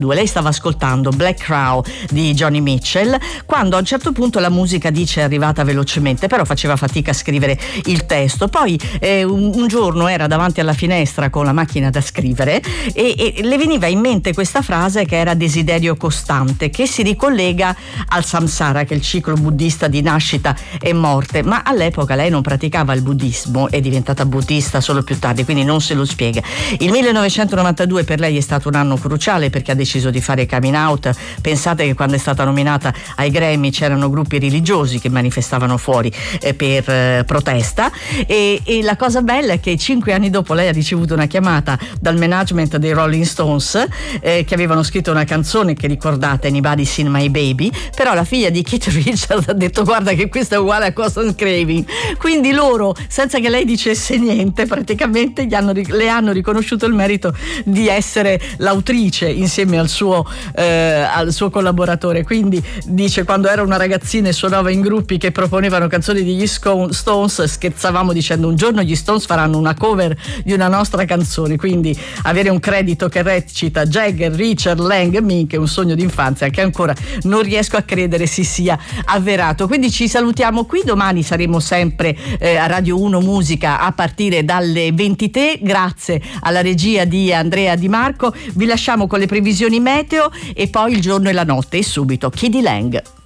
Lei stava ascoltando Black Crow di Joni Mitchell, quando a un certo punto la musica, dice, è arrivata velocemente, però faceva fatica a scrivere il testo. Poi un giorno era davanti alla finestra con la macchina da scrivere e le veniva in mente questa frase che era desiderio costante, che si ricollega al samsara, che è il ciclo buddista di nascita e morte, ma all'epoca lei non praticava il buddismo, è diventata buddista solo più tardi, quindi non se lo spiega. Il 1992 per lei è stato un anno cruciale perché ha deciso di fare coming out. Pensate che quando è stata nominata ai Grammy c'erano gruppi religiosi che manifestavano fuori per protesta e la cosa bella è che 5 anni dopo lei ha ricevuto una chiamata dal management dei Rolling Stones che avevano scritto una canzone che, ricordate, Anybody Seen My Baby, però la figlia di Keith Richards ha detto guarda che questa è uguale a Constant Craving, quindi loro, senza che lei dicesse niente, praticamente le hanno riconosciuto il merito di essere l'autrice insieme al suo collaboratore. Quindi dice, quando ero una ragazzina e suonavo in gruppi che proponevano canzoni degli Stones, scherzavamo dicendo un giorno gli Stones faranno una cover di una nostra canzone, quindi avere un credito che recita Jagger, Richard, Lang e Mink è un sogno d'infanzia che ancora non riesco a credere si sia avverato. Quindi ci salutiamo qui, domani saremo sempre a Radio 1 Musica a partire dalle 23, grazie alla regia di Andrea Di Marco. Vi lasciamo con le previsioni meteo e poi il giorno e la notte e subito K.D. Lang.